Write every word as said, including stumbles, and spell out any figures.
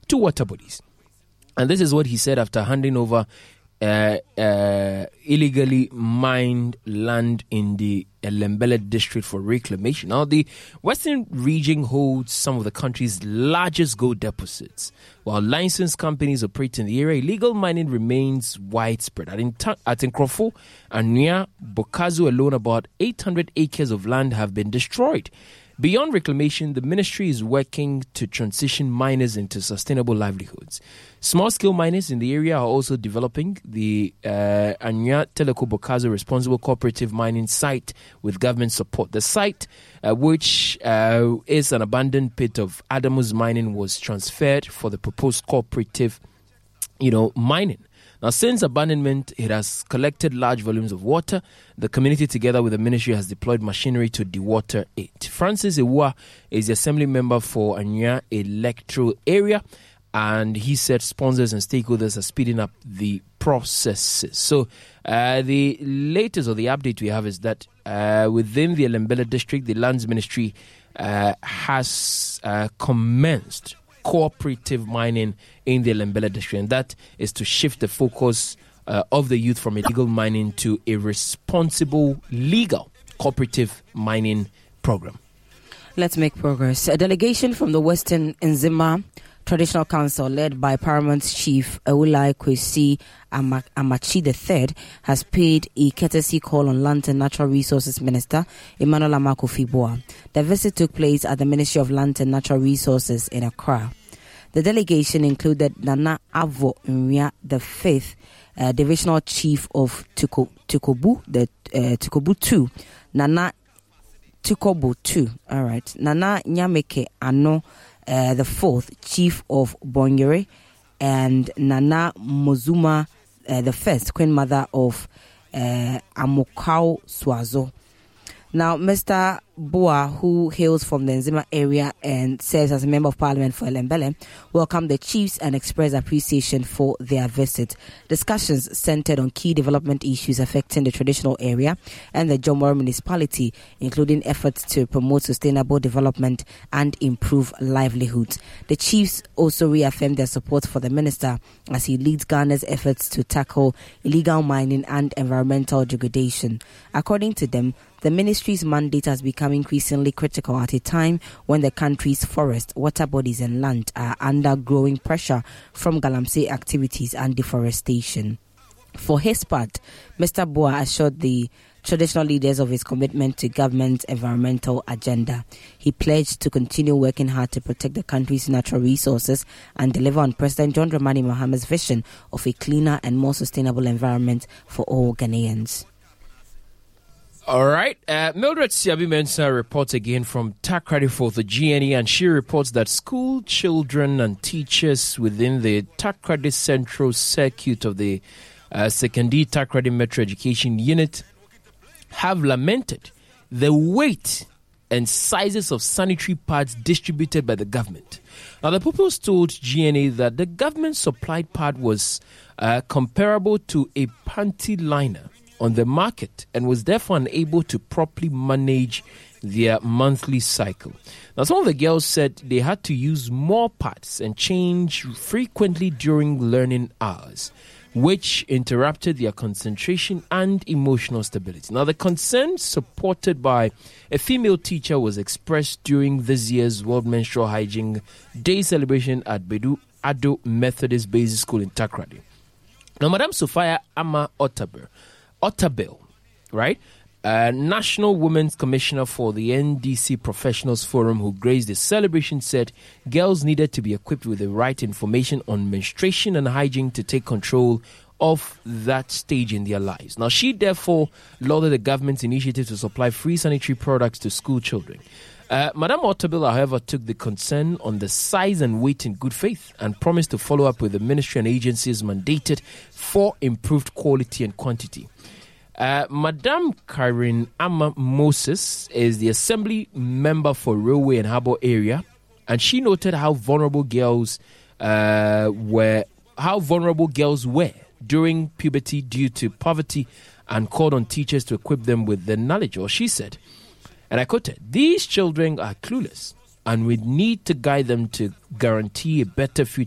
two water bodies. And this is what he said after handing over uh, uh, illegally mined land in the Lembele district for reclamation. Now, the Western region holds some of the country's largest gold deposits. While licensed companies operate in the area, illegal mining remains widespread. At, Inta- at Nkrofo and near Bokazu alone, about eight hundred acres of land have been destroyed. Beyond reclamation, the ministry is working to transition miners into sustainable livelihoods. Small-scale miners in the area are also developing the uh, Anya Teleko Bokazo Responsible Cooperative Mining Site with government support. The site, uh, which uh, is an abandoned pit of Adamus Mining, was transferred for the proposed cooperative, you know, mining. Now, since abandonment, it has collected large volumes of water. The community, together with the ministry, has deployed machinery to dewater it. Francis Iwa is the assembly member for Anya electoral area, and he said sponsors and stakeholders are speeding up the processes. So, uh, the latest or the update we have is that uh, within the Lembele district, the lands ministry uh, has uh, commenced cooperative mining in the Lembele district, and that is to shift the focus uh, of the youth from illegal mining to a responsible, legal cooperative mining program. Let's make progress. A delegation from the Western Nzima Traditional Council, led by Paramount Chief Ewulai Kwesi Amachi the third, has paid a courtesy call on Land and Natural Resources Minister Emmanuel Amakofi-Boa. The visit took place at the Ministry of Land and Natural Resources in Accra. The delegation included Nana Avo Nria the fifth, uh, Divisional Chief of Tuko, Tukobu, the uh, Tukobu two, Nana Tukobu two, all right, Nana Nyameke Ano, Uh, the fourth, Chief of Bonyere, and Nana Mozuma, uh, the first, Queen Mother of uh, Amokau Swazo. Now, Mister Boa, who hails from the Nzima area and serves as a member of parliament for Lembele, welcomed the chiefs and expressed appreciation for their visit. Discussions centered on key development issues affecting the traditional area and the Jomoro municipality, including efforts to promote sustainable development and improve livelihoods. The chiefs also reaffirmed their support for the minister as he leads Ghana's efforts to tackle illegal mining and environmental degradation. According to them, the ministry's mandate has become increasingly critical at a time when the country's forests, water bodies and land are under growing pressure from galamsey activities and deforestation. For his part, Mister Boa assured the traditional leaders of his commitment to government's environmental agenda. He pledged to continue working hard to protect the country's natural resources and deliver on President John Dramani Maham's vision of a cleaner and more sustainable environment for all Ghanaians. All right. Uh, Mildred Siabi-Mensah reports again from Takrady for the G N E, and she reports that school children and teachers within the Takrady Central Circuit of the uh, Sekandi Takrady Metro Education Unit have lamented the weight and sizes of sanitary pads distributed by the government. Now, the pupils told G N A that the government-supplied pad was uh, comparable to a panty liner on the market and was therefore unable to properly manage their monthly cycle. Now, some of the girls said they had to use more pads and change frequently during learning hours, which interrupted their concentration and emotional stability. Now, the concern supported by a female teacher was expressed during this year's World Menstrual Hygiene Day celebration at Bedu Ado Methodist Basic School in Takrady. Now, Madam Sophia Ama Otaber, Otabel, right? Uh, National Women's Commissioner for the N D C Professionals Forum, who graced the celebration, said girls needed to be equipped with the right information on menstruation and hygiene to take control of that stage in their lives. Now, she therefore lauded the government's initiative to supply free sanitary products to school children. Uh, Madame Otabel, however, took the concern on the size and weight in good faith and promised to follow up with the ministry and agencies mandated for improved quality and quantity. Uh, Madame Karen Amma Moses is the assembly member for Railway and Harbour area, and she noted how vulnerable girls uh, were, how vulnerable girls were during puberty due to poverty, and called on teachers to equip them with the knowledge. Or she said, and I quoted, "These children are clueless, and we need to guide them to guarantee a better future